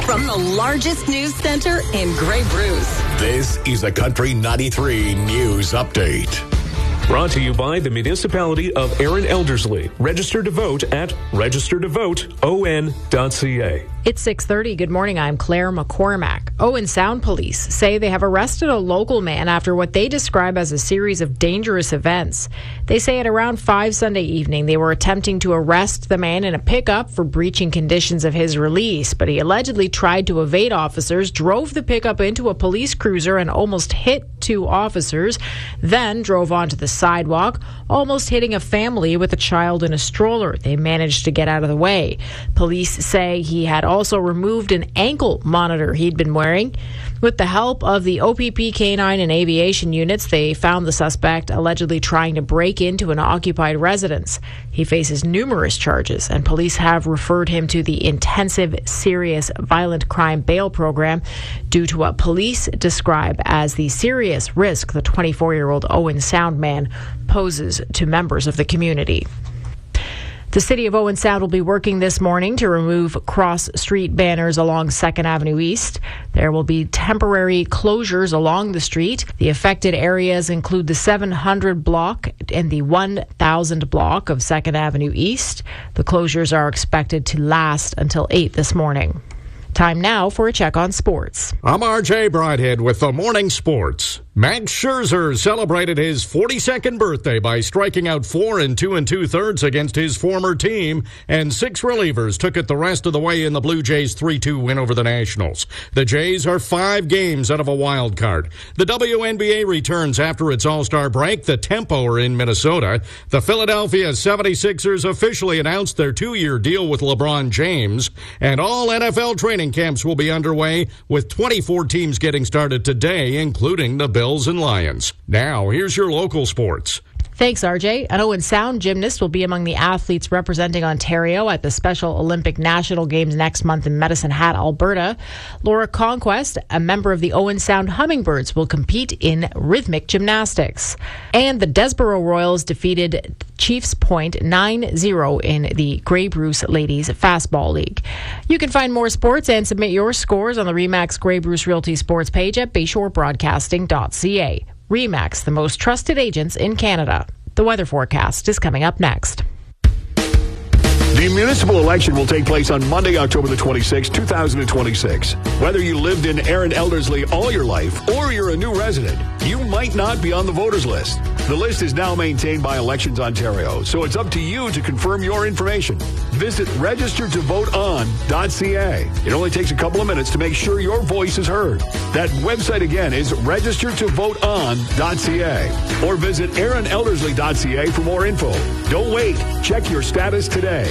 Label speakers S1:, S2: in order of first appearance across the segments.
S1: from the largest news center in Grey Bruce.
S2: This is a Country 93 News Update.
S3: Brought to you by the Municipality of Erin Elderslie. Register to vote at registertovoteon.ca.
S4: It's 6:30. Good morning. I'm Claire McCormack. Owen Sound police say they have arrested a local man after what they describe as a series of dangerous events. They say at around 5 Sunday evening, they were attempting to arrest the man in a pickup for breaching conditions of his release, but he allegedly tried to evade officers, drove the pickup into a police cruiser and almost hit 2 officers, then drove onto the sidewalk, almost hitting a family with a child in a stroller. They managed to get out of the way. Police say he had also removed an ankle monitor he'd been wearing. With the help of the OPP Canine and Aviation units, they found the suspect allegedly trying to break into an occupied residence. He faces numerous charges, and police have referred him to the Intensive Serious Violent Crime Bail Program due to what police describe as the serious risk the 24-year-old Owen Sound man poses to members of the community. The City of Owen Sound will be working this morning to remove cross-street banners along 2nd Avenue East. There will be temporary closures along the street. The affected areas include the 700 block and the 1000 block of 2nd Avenue East. The closures are expected to last until 8 this morning. Time now for a check on sports.
S5: I'm RJ Bridehead with the Morning Sports. Max Scherzer celebrated his 42nd birthday by striking out 4 2 2/3 against his former team, and 6 relievers took it the rest of the way in the Blue Jays' 3-2 win over the Nationals. The Jays are 5 games out of a wild card. The WNBA returns after its All-Star break. The Tempo are in Minnesota. The Philadelphia 76ers officially announced their 2-year deal with LeBron James, and all NFL training camps will be underway, with 24 teams getting started today, including the Bills and Lions. Now, here's your local sports.
S4: Thanks, RJ. An Owen Sound gymnast will be among the athletes representing Ontario at the Special Olympic National Games next month in Medicine Hat, Alberta. Laura Conquest, a member of the Owen Sound Hummingbirds, will compete in rhythmic gymnastics. And the Desborough Royals defeated Chiefs Point 9-0 in the Grey Bruce Ladies Fastball League. You can find more sports and submit your scores on the RE/MAX Grey Bruce Realty Sports page at bayshorebroadcasting.ca. RE/MAX, the most trusted agents in Canada. The weather forecast is coming up next.
S2: The municipal election will take place on Monday, October the 26th, 2026. Whether you lived in Erin Elderslie all your life or you're a new resident, you might not be on the voters list. The list is now maintained by Elections Ontario, so it's up to you to confirm your information. Visit registertovoteon.ca. It only takes a couple of minutes to make sure your voice is heard. That website again is registertovoteon.ca, or visit erinelderslie.ca for more info. Don't wait. Check your status today.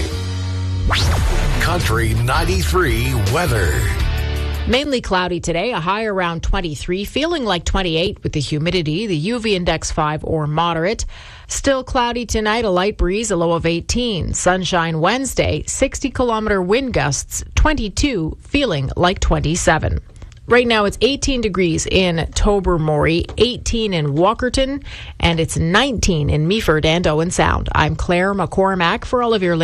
S6: Country 93 weather.
S4: Mainly cloudy today, a high around 23, feeling like 28 with the humidity, the UV index 5 or moderate. Still cloudy tonight, a light breeze, a low of 18. Sunshine Wednesday, 60-kilometer wind gusts, 22, feeling like 27. Right now it's 18 degrees in Tobermory, 18 in Walkerton, and it's 19 in Meaford and Owen Sound. I'm Claire McCormack for all of your